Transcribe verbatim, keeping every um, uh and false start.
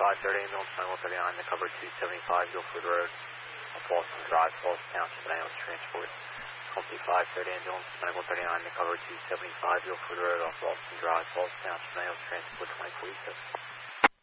five thirty ambulance, nine one thirty-nine to cover two seventy-five Guilford Road, off Walton Drive, Falls Township, and ambulance transport. Company five thirty ambulance, nine one thirty-nine to cover two seventy-five Guilford Road, off Walton Drive, Falls Township, and ambulance transport twenty forty-six.